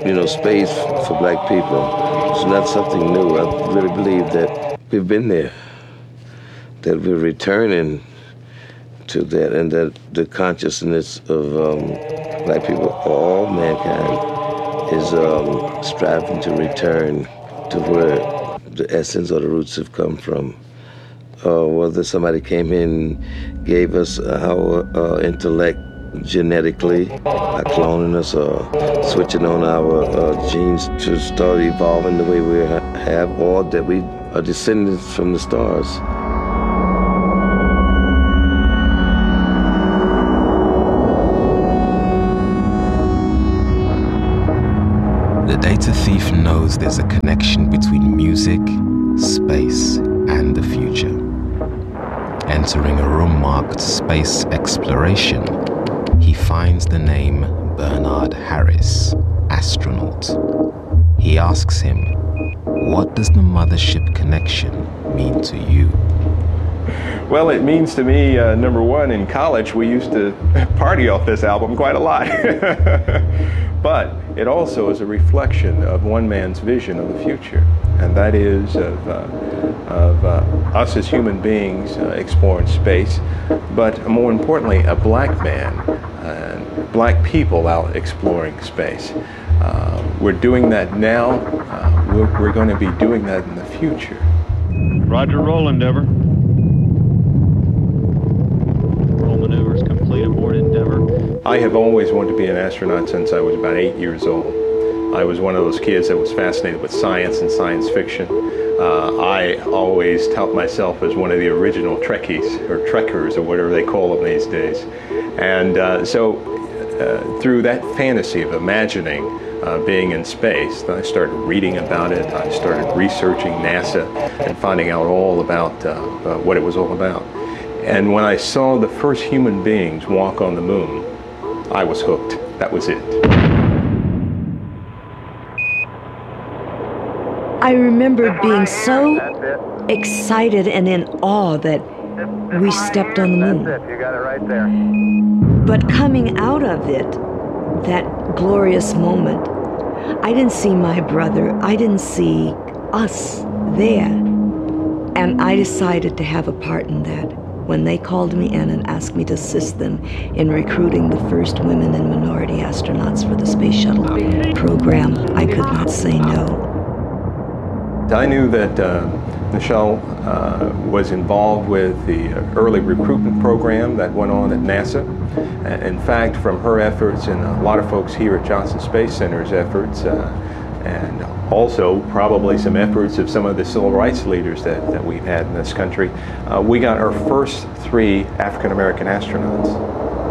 Space for black people is not something new. I really believe that we've been there, that we're returning to that, and that the consciousness of black people, all mankind, is striving to return to where the essence or the roots have come from. Whether somebody came in and gave us our intellect genetically by cloning us or switching on our genes to start evolving the way we have, or that we are descendants from the stars. The data thief knows there's a connection between music, space, and the future. Entering a room marked space exploration, he finds the name Bernard Harris, astronaut. He asks him, what does the mothership connection mean to you? Well, it means to me, number one, in college we used to party off this album quite a lot. But it also is a reflection of one man's vision of the future, and that is of us as human beings exploring space, but more importantly, a black man and black people out exploring space. We're doing that now. We're going to be doing that in the future. Roger, roll, Endeavour. Roll maneuvers complete aboard Endeavour. I have always wanted to be an astronaut since I was about 8 years old. I was one of those kids that was fascinated with science and science fiction. I always tout myself as one of the original Trekkies, or Trekkers, or whatever they call them these days. And so through that fantasy of imagining being in space, I started reading about it. I started researching NASA and finding out all about what it was all about. And when I saw the first human beings walk on the moon, I was hooked. That was it. I remember being so excited and in awe that we stepped on the moon. You got it right there. But coming out of it, that glorious moment, I didn't see my brother. I didn't see us there. And I decided to have a part in that. When they called me in and asked me to assist them in recruiting the first women and minority astronauts for the Space Shuttle program, I could not say no. I knew that Nichelle was involved with the early recruitment program that went on at NASA. In fact, from her efforts and a lot of folks here at Johnson Space Center's efforts, and also probably some efforts of some of the civil rights leaders that we've had in this country, we got our first 3 African-American astronauts.